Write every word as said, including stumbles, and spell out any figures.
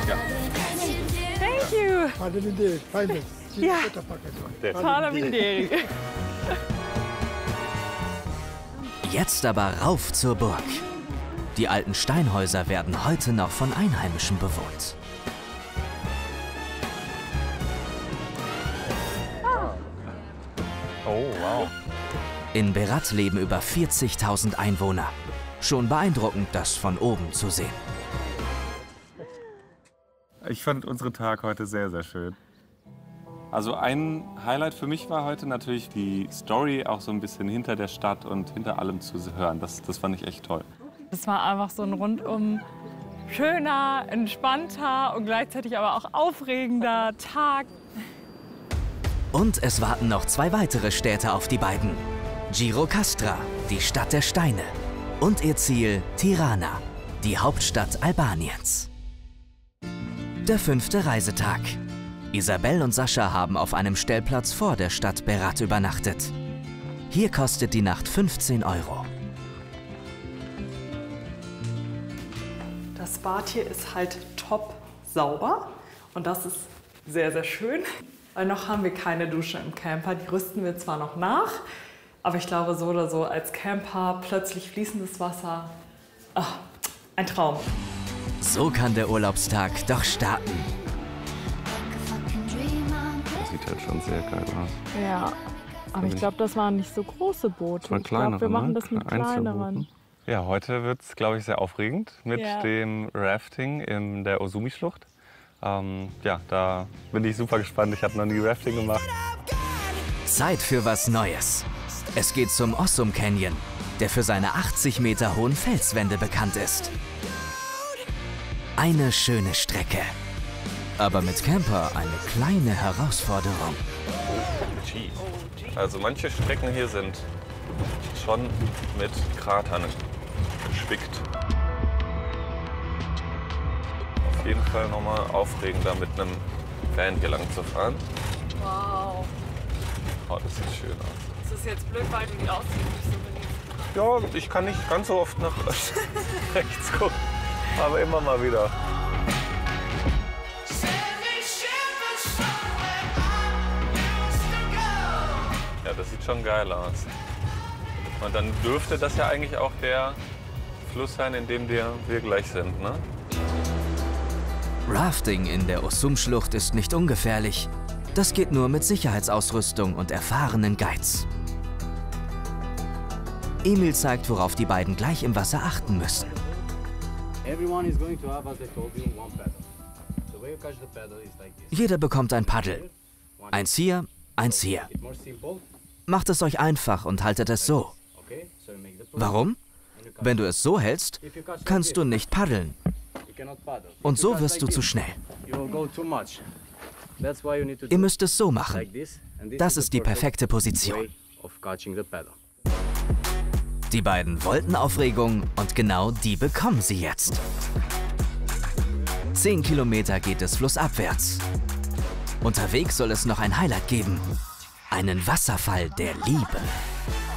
Ja. Thank you. Ja, Tala Minderi. Jetzt aber rauf zur Burg. Die alten Steinhäuser werden heute noch von Einheimischen bewohnt. Oh, wow. In Berat leben über vierzigtausend Einwohner. Schon beeindruckend, das von oben zu sehen. Ich fand unseren Tag heute sehr, sehr schön. Also ein Highlight für mich war heute natürlich die Story auch so ein bisschen hinter der Stadt und hinter allem zu hören. Das, das fand ich echt toll. Es war einfach so ein rundum schöner, entspannter und gleichzeitig aber auch aufregender Tag. Und es warten noch zwei weitere Städte auf die beiden. Gjirokastra, die Stadt der Steine. Und ihr Ziel Tirana, die Hauptstadt Albaniens. Der fünfte Reisetag. Isabel und Sascha haben auf einem Stellplatz vor der Stadt Berat übernachtet. Hier kostet die Nacht fünfzehn Euro. Das Bad hier ist halt top sauber und das ist sehr, sehr schön. Weil noch haben wir keine Dusche im Camper, die rüsten wir zwar noch nach, aber ich glaube so oder so als Camper plötzlich fließendes Wasser, ach, ein Traum. So kann der Urlaubstag doch starten. Das sieht halt schon sehr geil aus. Ja, aber ich glaube, das waren nicht so große Boote. Ich glaube, wir machen das mit kleineren. Ja, heute wird es, glaube ich, sehr aufregend mit Ja. dem Rafting in der Osumi-Schlucht. Ähm, ja, da bin ich super gespannt. Ich habe noch nie Rafting gemacht. Zeit für was Neues. Es geht zum Ossum Canyon, der für seine achtzig Meter hohen Felswände bekannt ist. Eine schöne Strecke, aber mit Camper eine kleine Herausforderung. Also manche Strecken hier sind schon mit Kratern gespickt. Auf jeden Fall nochmal aufregender, mit einem Van hier lang zu fahren. Wow. Oh, das sieht schön aus. Das ist jetzt blöd, weil du die Aussicht nicht so genießt. Ja, ich kann nicht ganz so oft nach rechts gucken, aber immer mal wieder. Ja, das sieht schon geil aus. Und dann dürfte das ja eigentlich auch der Fluss sein, in dem wir, wir gleich sind, ne? Rafting in der Ossum-Schlucht ist nicht ungefährlich. Das geht nur mit Sicherheitsausrüstung und erfahrenen Guides. Emil zeigt, worauf die beiden gleich im Wasser achten müssen. Jeder bekommt ein Paddel. Eins hier, eins hier. Macht es euch einfach und haltet es so. Warum? Wenn du es so hältst, kannst du nicht paddeln. Und so wirst du zu schnell. Ihr müsst es so machen. Das ist die perfekte Position. Die beiden wollten Aufregung und genau die bekommen sie jetzt. Zehn Kilometer geht es flussabwärts. Unterwegs soll es noch ein Highlight geben. Einen Wasserfall der Liebe.